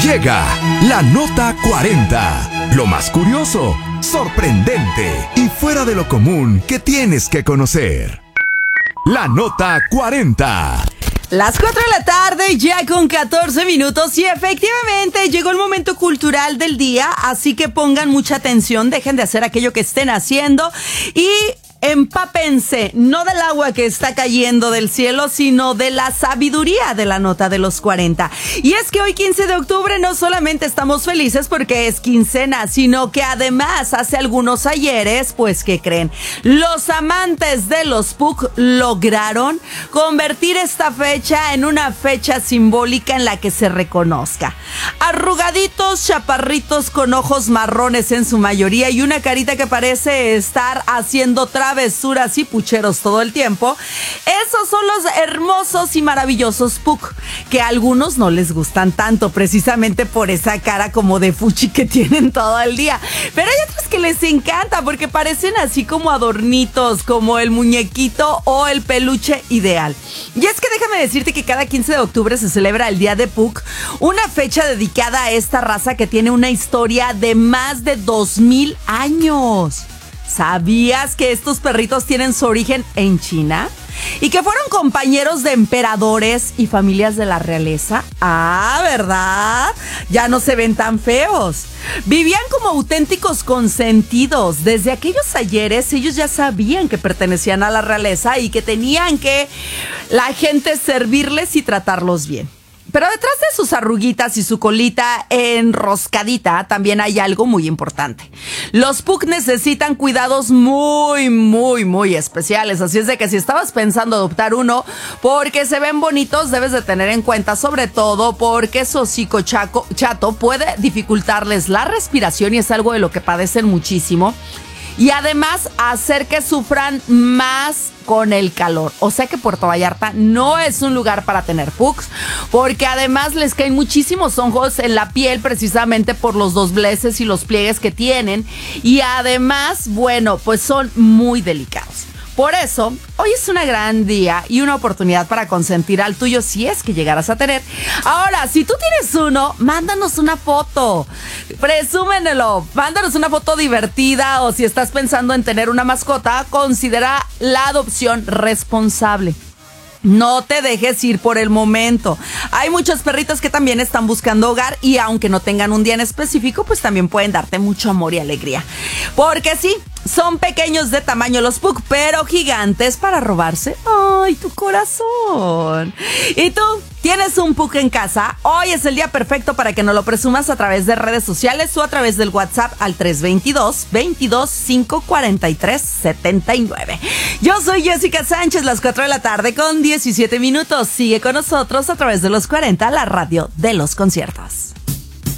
Llega la Nota 40. Lo más curioso, sorprendente y fuera de lo común que tienes que conocer. La Nota 40. Las 4 de la tarde, ya con 14 minutos, y efectivamente llegó el momento cultural del día, así que pongan mucha atención, dejen de hacer aquello que estén haciendo y empápense, no del agua que está cayendo del cielo, sino de la sabiduría de la Nota de los 40. Y es que hoy 15 de octubre no solamente estamos felices porque es quincena, sino que además hace algunos ayeres, pues ¿qué creen? Los amantes de los PUC lograron convertir esta fecha en una fecha simbólica en la que se reconozca. Arrugaditos, chaparritos con ojos marrones en su mayoría y una carita que parece estar haciendo travesuras y pucheros todo el tiempo. Esos son los hermosos y maravillosos PUC, que a algunos no les gustan tanto, precisamente por esa cara como de fuchi que tienen todo el día. Pero hay otros que les encanta porque parecen así como adornitos, como el muñequito o el peluche ideal. Y es que déjame decirte que cada 15 de octubre se celebra el Día de PUC, una fecha dedicada a esta raza que tiene una historia de más de 2000 años. ¿Sabías que estos perritos tienen su origen en China? ¿Y que fueron compañeros de emperadores y familias de la realeza? Ah, ¿verdad? Ya no se ven tan feos. Vivían como auténticos consentidos. Desde aquellos ayeres ellos ya sabían que pertenecían a la realeza y que tenían que la gente servirles y tratarlos bien. Pero detrás de sus arruguitas y su colita enroscadita también hay algo muy importante. Los PUC necesitan cuidados muy, muy, muy especiales. Así es de que si estabas pensando adoptar uno porque se ven bonitos, debes de tener en cuenta, sobre todo porque su hocico chato puede dificultarles la respiración y es algo de lo que padecen muchísimo. Y además hacer que sufran más con el calor. O sea que Puerto Vallarta no es un lugar para tener PUCs, porque además les caen muchísimos hongos en la piel precisamente por los dobleces y los pliegues que tienen. Y además, bueno, pues son muy delicados. Por eso, hoy es un gran día y una oportunidad para consentir al tuyo si es que llegaras a tener. Ahora, si tú tienes uno, mándanos una foto. Presúmenelo. Mándanos una foto divertida o si estás pensando en tener una mascota, considera la adopción responsable. No te dejes ir por el momento. Hay muchos perritos que también están buscando hogar y aunque no tengan un día en específico, pues también pueden darte mucho amor y alegría. Porque sí, son pequeños de tamaño los PUC, pero gigantes para robarse, ¡ay, tu corazón! ¿Y tú? ¿Tienes un PUC en casa? Hoy es el día perfecto para que nos lo presumas a través de redes sociales o a través del WhatsApp al 322-543-79. Yo soy Jessica Sánchez, las 4 de la tarde con 17 minutos. Sigue con nosotros a través de los 40, la radio de los conciertos.